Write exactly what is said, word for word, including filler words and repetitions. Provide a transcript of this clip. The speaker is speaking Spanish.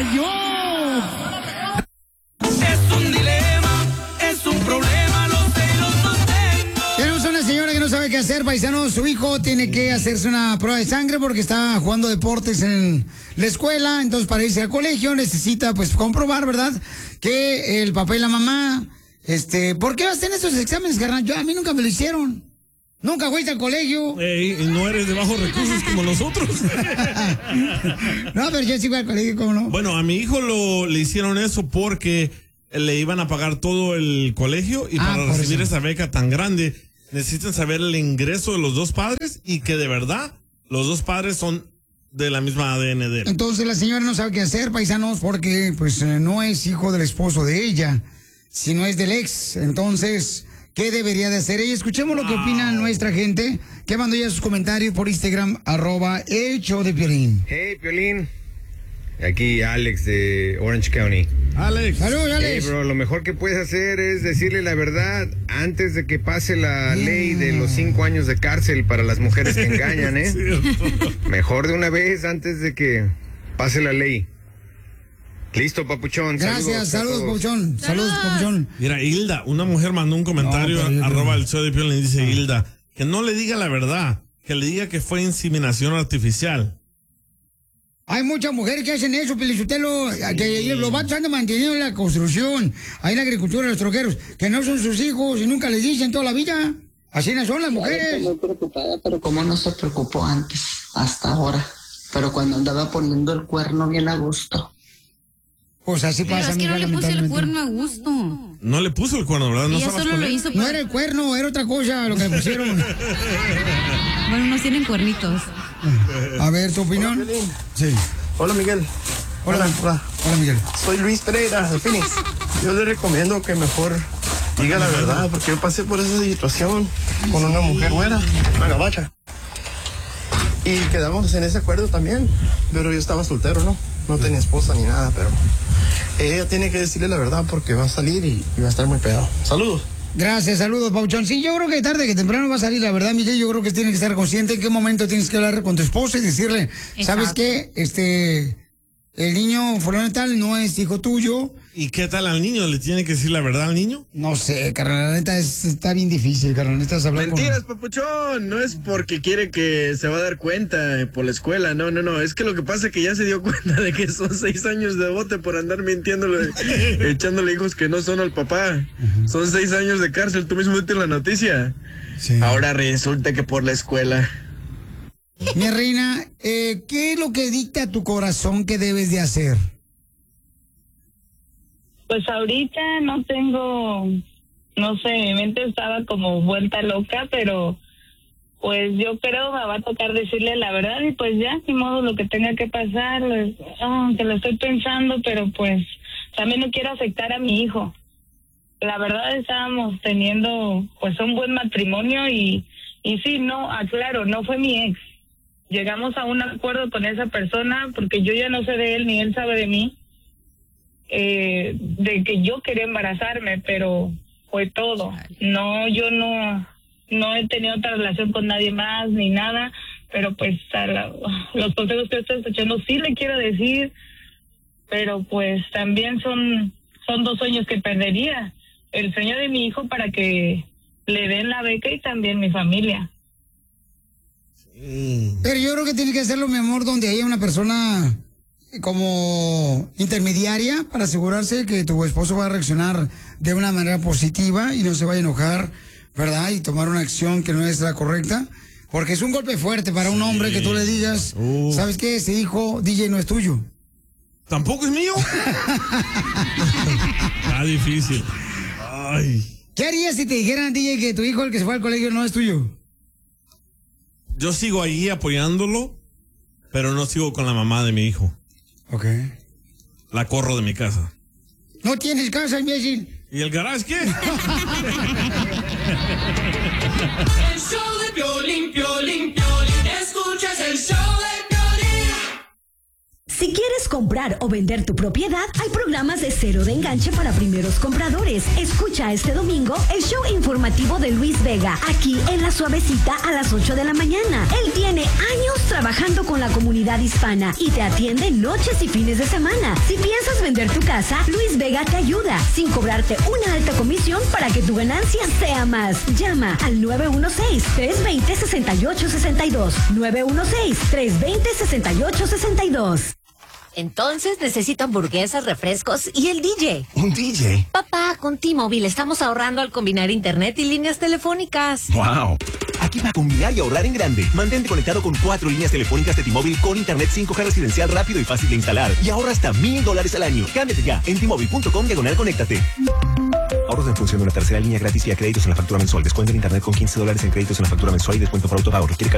falló. Es un dilema, es un problema, lo sé y lo sostengo. Tenemos una señora que no sabe qué hacer, paisanos. Su hijo tiene que hacerse una prueba de sangre porque está jugando deportes en la escuela. Entonces, para irse al colegio necesita, pues, comprobar, ¿verdad?, que el papá y la mamá... Este, ¿por qué hacen esos exámenes, carnal? Yo, a mí nunca me lo hicieron. Nunca fuiste al colegio. Ey, y no eres de bajos recursos como nosotros. No, pero yo sí fui al colegio, ¿cómo no? Bueno, a mi hijo lo, le hicieron eso porque le iban a pagar todo el colegio y Ah, para por recibir eso. esa beca tan grande necesitan saber el ingreso de los dos padres y que de verdad los dos padres son de la misma A D N de él. Entonces la señora no sabe qué hacer, paisanos, porque pues eh, no es hijo del esposo de ella, sino es del ex. Entonces, ¿qué debería de hacer ella? Escuchemos lo que opina nuestra gente, que mandó ya sus comentarios por Instagram, arroba el show de Piolín. Hey, Piolín. Aquí Alex de Orange County. Alex. Salud, Hey, Alex. bro, lo mejor que puedes hacer es decirle la verdad antes de que pase la ley de los cinco años de cárcel para las mujeres que engañan, ¿eh? Mejor de una vez antes de que pase la ley. Listo, papuchón. Gracias, saludos, a todos. papuchón. Saludos, papuchón. Mira, Hilda, una mujer mandó un comentario, No, pero yo arroba creo- el show de Piolín, y dice Hilda, que no le diga la verdad, que le diga que fue inseminación artificial. Hay muchas mujeres que hacen eso, Pelichotelo, que los vatos andan manteniendo la construcción, ahí en la agricultura, los troqueros, que no son sus hijos y nunca les dicen toda la vida. Así no son las mujeres. Estoy muy preocupada, pero como no se preocupó antes, hasta ahora. Pero cuando andaba poniendo el cuerno bien a gusto. Pues así Pero pasa, es que no amiga, le puse el lamentablemente. cuerno a gusto. No le puso el cuerno, ¿verdad? No Ella estabas solo con lo él. hizo No para... era el cuerno, era otra cosa lo que le pusieron. Bueno, unos tienen cuernitos. A ver, ¿tu opinión? Hola, Piolín. Sí. Hola, Miguel. Hola. Hola. Hola, Miguel. Soy Luis Pereira de Phoenix. Yo le recomiendo que mejor diga la verdad, porque yo pasé por esa situación con una mujer buena, una gabacha. Y quedamos en ese acuerdo también, pero yo estaba soltero, ¿no? No tenía esposa ni nada, pero ella tiene que decirle la verdad porque va a salir y, y va a estar muy pegado. Saludos. Gracias, saludos, Pauchón. Sí, yo creo que tarde que temprano va a salir la verdad, Miguel. Yo creo que tienes que estar consciente en qué momento tienes que hablar con tu esposa y decirle, ¿sabes Exacto. qué? Este, el niño fulano y tal no es hijo tuyo. ¿Y qué tal al niño? ¿Le tiene que decir la verdad al niño? No sé, carnal, la neta es- está bien difícil, carnal. Necesitas hablar con- Mentiras, papuchón. No es porque quiere que se va a dar cuenta eh, por la escuela. No, no, no. Es que lo que pasa es que ya se dio cuenta de que son seis años de bote por andar mintiéndole, echándole hijos que no son al papá. Son seis años de cárcel. Tú mismo viste la noticia. Sí. Ahora resulta que por la escuela. Mi reina, eh, ¿qué es lo que dicta tu corazón que debes de hacer? Pues ahorita no tengo, no sé, mi mente estaba como vuelta loca, pero pues yo creo me va a tocar decirle la verdad y pues ya, ni modo lo que tenga que pasar, pues, ah, que lo estoy pensando, pero pues también no quiero afectar a mi hijo. La verdad estábamos teniendo pues un buen matrimonio y, y sí, no, aclaro, no fue mi ex. Llegamos a un acuerdo con esa persona porque yo ya no sé de él ni él sabe de mí. Eh, de que yo quería embarazarme, pero fue todo. No, yo no no he tenido otra relación con nadie más ni nada, pero pues a la, los consejos que estoy escuchando sí le quiero decir, pero pues también son son dos sueños que perdería. El sueño de mi hijo para que le den la beca y también mi familia. Pero yo creo que tiene que hacerlo, mi amor, donde haya una persona como intermediaria para asegurarse que tu esposo va a reaccionar de una manera positiva y no se vaya a enojar, ¿verdad? Y tomar una acción que no es la correcta. Porque es un golpe fuerte para un hombre que tú le digas, Uh. ¿sabes qué? Ese hijo D J no es tuyo. ¿Tampoco es mío? Está difícil. Ay. ¿Qué harías si te dijeran, D J, que tu hijo, el que se fue al colegio, no es tuyo? Yo sigo ahí apoyándolo, pero no sigo con la mamá de mi hijo. Ok. La corro de mi casa. No tienes casa, imbécil. ¿Y el garage qué? El show de Piolín, Piolín, Piolín. Escuchas el show de Piolín. Si quieres comprar o vender tu propiedad, hay programas de cero de enganche para primeros compradores. Escucha este domingo el show informativo de Luis Vega, aquí en La Suavecita a las ocho de la mañana. Él tiene años trabajando con la comunidad hispana y te atiende noches y fines de semana. Si piensas vender tu casa, Luis Vega te ayuda, sin cobrarte una alta comisión para que tu ganancia sea más. Llama al nueve uno seis, tres dos cero, seis ocho seis dos. nueve uno seis, tres dos cero, seis ocho seis dos. Entonces necesito hamburguesas, refrescos y el D J. ¿Un D J? Papá, con T-Mobile estamos ahorrando al combinar internet y líneas telefónicas. ¡Wow! Aquí va a combinar y ahorrar en grande. Mantente conectado con cuatro líneas telefónicas de T-Mobile con internet cinco G residencial rápido y fácil de instalar. Y ahorra hasta mil dólares al año. Cámbiate ya en T-Mobile punto com diagonal conéctate. Ahorros en función de una tercera línea gratis y a créditos en la factura mensual. Descuento en internet con quince dólares en créditos en la factura mensual y descuento por autopago. Requiere